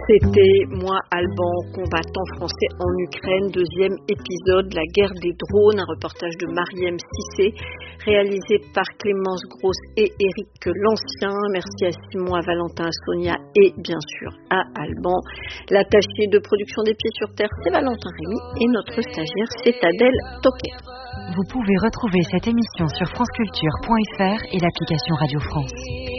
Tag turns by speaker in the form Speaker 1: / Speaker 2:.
Speaker 1: C'était Moi, Alban, combattant français en Ukraine, deuxième épisode, la guerre des drones, un reportage de Mariem Cissé, réalisé par Clémence Grosse et Éric Lancien. Merci à Simon, à Valentin, à Sonia et bien sûr à Alban. L'attaché de production des Pieds sur Terre, c'est Valentin Rémy et notre stagiaire, c'est Adèle Toquet.
Speaker 2: Vous pouvez retrouver cette émission sur franceculture.fr et l'application Radio France.